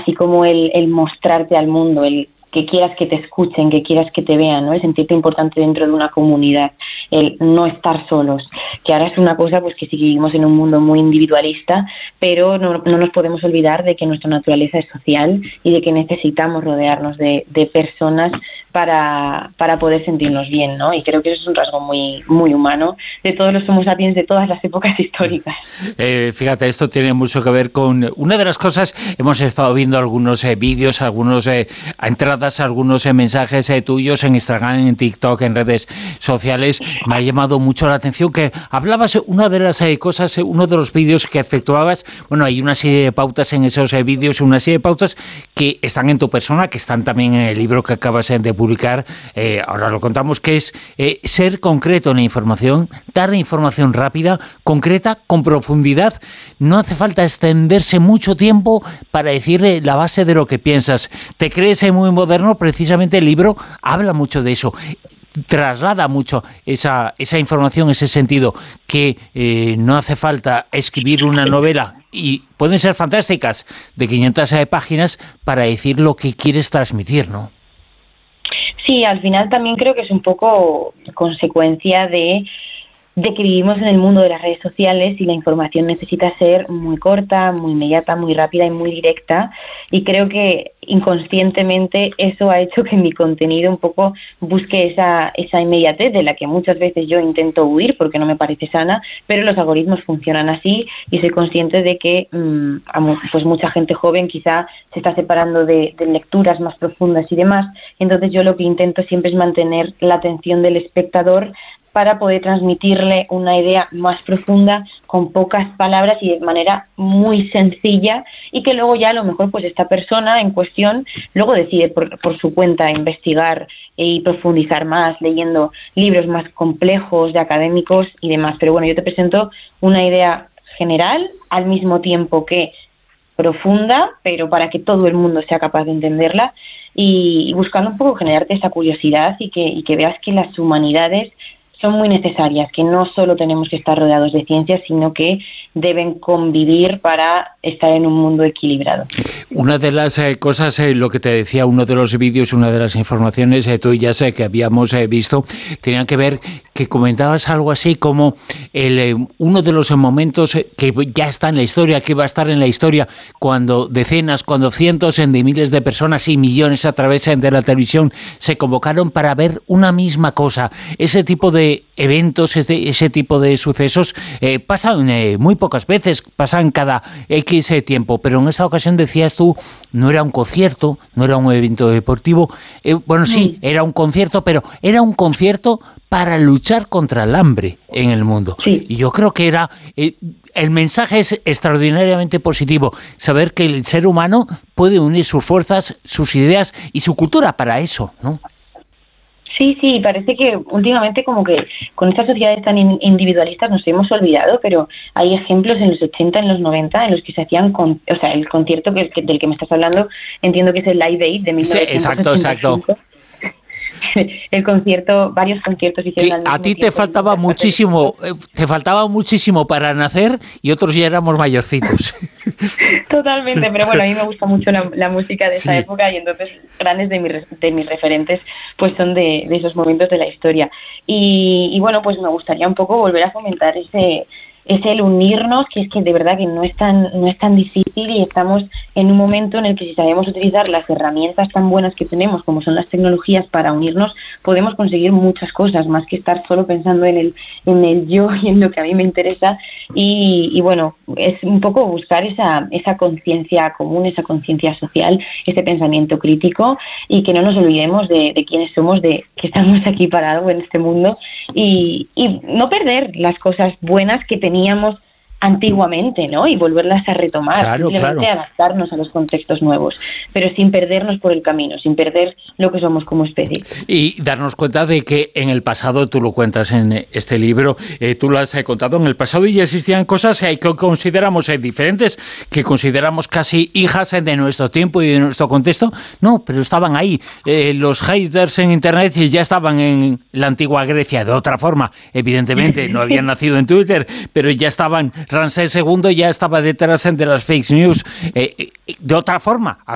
así como el mostrarte al mundo, el que quieras que te escuchen, que quieras que te vean, ¿no? El sentirte importante dentro de una comunidad, el no estar solos, que ahora es una cosa pues que sí que vivimos en un mundo muy individualista, pero no nos podemos olvidar de que nuestra naturaleza es social y de que necesitamos rodearnos de personas para poder sentirnos bien, ¿no? Y creo que eso es un rasgo muy, muy humano de todos los Homo sapiens de todas las épocas históricas. Fíjate, esto tiene mucho que ver con una de las cosas. Hemos estado viendo algunos vídeos, algunos entradas, algunos mensajes tuyos en Instagram, en TikTok, en redes sociales. Me ha llamado mucho la atención que hablabas, una de las cosas, uno de los vídeos que efectuabas. Bueno, hay una serie de pautas en esos vídeos, una serie de pautas que están en tu persona, que están también en el libro que acabas de publicar, ahora lo contamos, que es ser concreto en la información, dar información rápida, concreta, con profundidad. No hace falta extenderse mucho tiempo para decirle la base de lo que piensas. Te crees muy moderno, precisamente el libro habla mucho de eso. Traslada mucho esa información, ese sentido, que no hace falta escribir una novela, y pueden ser fantásticas, de 500 páginas para decir lo que quieres transmitir, ¿no? Sí, al final también creo que es un poco consecuencia de que vivimos en el mundo de las redes sociales y la información necesita ser muy corta, muy inmediata, muy rápida y muy directa, y creo que inconscientemente eso ha hecho que mi contenido un poco busque esa inmediatez de la que muchas veces yo intento huir porque no me parece sana, pero los algoritmos funcionan así y soy consciente de que pues mucha gente joven quizá se está separando de lecturas más profundas y demás. Entonces yo lo que intento siempre es mantener la atención del espectador para poder transmitirle una idea más profunda con pocas palabras y de manera muy sencilla, y que luego ya a lo mejor pues esta persona en cuestión luego decide por su cuenta investigar y profundizar más leyendo libros más complejos de académicos y demás. Pero bueno, yo te presento una idea general al mismo tiempo que profunda, pero para que todo el mundo sea capaz de entenderla, y buscando un poco generarte esa curiosidad y que veas que las humanidades son muy necesarias, que no solo tenemos que estar rodeados de ciencias, sino que deben convivir para estar en un mundo equilibrado. Una de las cosas, lo que te decía, uno de los vídeos, una de las informaciones tuyas que habíamos visto, tenían que ver que comentabas algo así como uno de los momentos que ya está en la historia, que va a estar en la historia, cuando decenas, cuando cientos de miles de personas y millones a través de la televisión se convocaron para ver una misma cosa. Ese tipo de eventos, ese tipo de sucesos pasan muy pocas veces, pasan cada X tiempo, pero en esta ocasión decías tú, no era un concierto, no era un evento deportivo, bueno sí, era un concierto, pero era un concierto para luchar contra el hambre en el mundo. Sí. Y yo creo que era el mensaje es extraordinariamente positivo, saber que el ser humano puede unir sus fuerzas, sus ideas y su cultura para eso, ¿no? Sí, parece que últimamente como que con estas sociedades tan individualistas nos hemos olvidado, pero hay ejemplos en los 80, en los 90, en los que se hacían, el concierto del que me estás hablando, entiendo que es el Live Aid de 1985. Sí, exacto. El concierto, varios conciertos hicieron al mismo tiempo. A ti te faltaba muchísimo para nacer y otros ya éramos mayorcitos. Totalmente, pero bueno, a mí me gusta mucho la música de esa época, y entonces grandes de mis referentes pues son de esos momentos de la historia. Y bueno, pues me gustaría un poco volver a fomentar ese el unirnos, que es que de verdad que no es tan difícil, y estamos en un momento en el que si sabemos utilizar las herramientas tan buenas que tenemos como son las tecnologías para unirnos, podemos conseguir muchas cosas, más que estar solo pensando en el yo y en lo que a mí me interesa, y bueno, es un poco buscar esa conciencia común, esa conciencia social, ese pensamiento crítico, y que no nos olvidemos de quiénes somos, de que estamos aquí para algo en este mundo, y no perder las cosas buenas que teníamos antiguamente, ¿no? Y volverlas a retomar, simplemente adaptarnos a los contextos nuevos, pero sin perdernos por el camino, sin perder lo que somos como especie. Y darnos cuenta de que en el pasado, tú lo cuentas en este libro, tú lo has contado, en el pasado ya existían cosas que consideramos diferentes, que consideramos casi hijas de nuestro tiempo y de nuestro contexto, no, pero estaban ahí. Los haters en Internet ya estaban en la antigua Grecia, de otra forma, evidentemente, no habían nacido en Twitter, pero ya estaban. Ramsés II ya estaba detrás de las fake news de otra forma,